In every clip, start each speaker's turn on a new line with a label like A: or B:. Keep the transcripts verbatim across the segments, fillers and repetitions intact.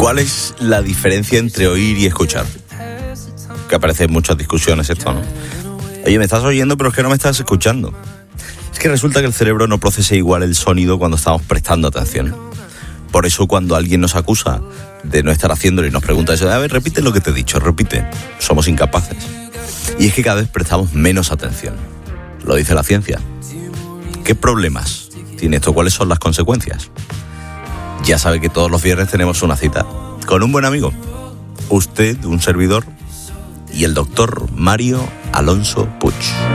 A: ¿Cuál es la diferencia entre oír y escuchar? Que aparece en muchas discusiones esto, ¿no? Oye, me estás oyendo, pero es que no me estás escuchando. Es que resulta que el cerebro no procesa igual el sonido cuando estamos prestando atención. Por eso cuando alguien nos acusa de no estar haciéndolo y nos pregunta eso, a ver, repite lo que te he dicho, repite. Somos incapaces. Y es que cada vez prestamos menos atención. Lo dice la ciencia. ¿Qué problemas tiene esto? ¿Cuáles son las consecuencias? Ya sabe que todos los viernes tenemos una cita con un buen amigo. Usted, un servidor, y el doctor Mario Alonso Puig.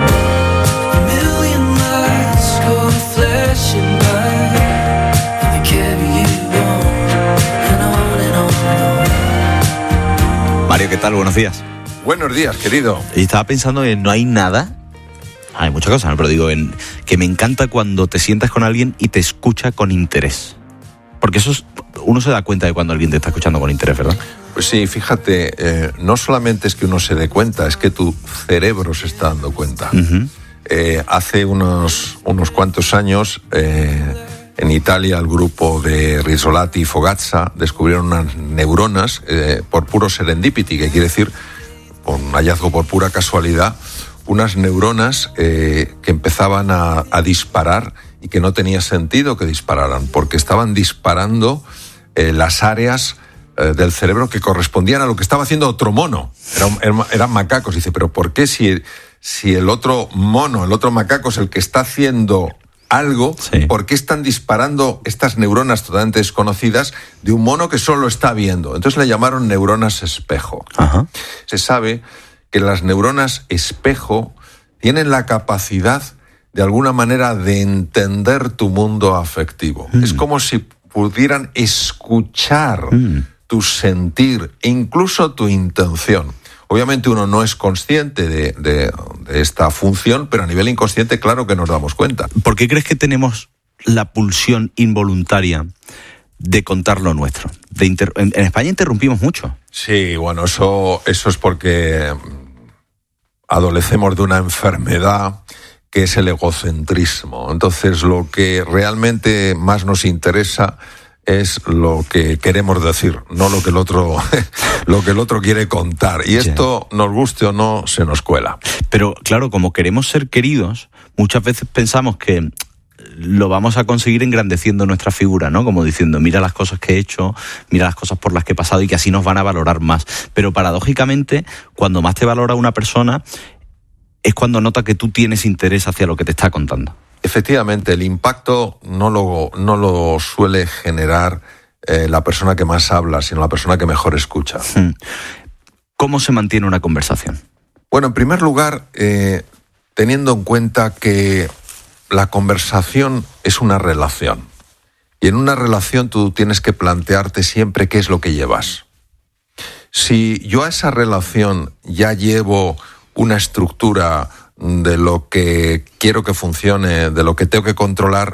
A: Mario, ¿qué tal? Buenos días.
B: Buenos días, querido.
A: Y estaba pensando en no hay nada, hay muchas cosas, ¿no? Pero digo, en que me encanta cuando te sientas con alguien y te escucha con interés. Porque eso es, uno se da cuenta de cuando alguien te está escuchando con interés, ¿verdad?
B: Pues sí, fíjate, eh, no solamente es que uno se dé cuenta, es que tu cerebro se está dando cuenta. Uh-huh. Eh, hace unos, unos cuantos años, eh, en Italia, el grupo de Rizzolatti y Fogazza descubrieron unas neuronas eh, por puro serendipity, que quiere decir, por un hallazgo por pura casualidad, unas neuronas eh, que empezaban a, a disparar y que no tenía sentido que dispararan, porque estaban disparando eh, las áreas eh, del cerebro que correspondían a lo que estaba haciendo otro mono. Eran, eran macacos. Dice, pero ¿por qué si, si el otro mono, el otro macaco es el que está haciendo algo, sí, ¿por qué están disparando estas neuronas totalmente desconocidas de un mono que solo está viendo? Entonces le llamaron neuronas espejo. Ajá. Se sabe que las neuronas espejo tienen la capacidad de alguna manera de entender tu mundo afectivo. Mm. Es como si pudieran escuchar mm. tu sentir e incluso tu intención. Obviamente uno no es consciente de, de, de esta función, pero a nivel inconsciente claro que nos damos cuenta.
A: ¿Por qué crees que tenemos la pulsión involuntaria de contar lo nuestro? De inter... en, en España interrumpimos mucho.
B: Sí, bueno, eso, eso es porque adolecemos de una enfermedad que es el egocentrismo. Entonces, lo que realmente más nos interesa es lo que queremos decir, no lo que el otro, lo que el otro quiere contar. Y esto, nos guste o no, se nos cuela.
A: Pero, claro, como queremos ser queridos, muchas veces pensamos que lo vamos a conseguir engrandeciendo nuestra figura, ¿no? Como diciendo, mira las cosas que he hecho, mira las cosas por las que he pasado y que así nos van a valorar más. Pero, paradójicamente, cuando más te valora una persona es cuando nota que tú tienes interés hacia lo que te está contando.
B: Efectivamente, el impacto no lo, no lo suele generar eh, la persona que más habla, sino la persona que mejor escucha.
A: ¿Cómo se mantiene una conversación?
B: Bueno, en primer lugar, eh, teniendo en cuenta que la conversación es una relación. Y en una relación tú tienes que plantearte siempre qué es lo que llevas. Si yo a esa relación ya llevo una estructura de lo que quiero que funcione, de lo que tengo que controlar,